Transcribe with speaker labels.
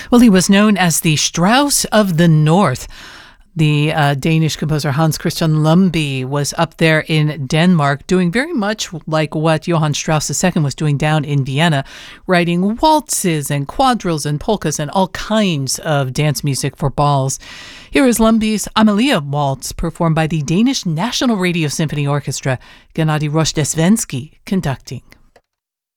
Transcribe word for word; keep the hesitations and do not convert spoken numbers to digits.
Speaker 1: Well, he was known as the Strauss of the North. The uh, Danish composer Hans Christian Lumbye was up there in Denmark doing very much like what Johann Strauss the Second was doing down in Vienna, writing waltzes and quadrilles and polkas and all kinds of dance music for balls. Here is Lumbye's Amelia Waltz, performed by the Danish National Radio Symphony Orchestra, Gennady Rozhdestvensky conducting.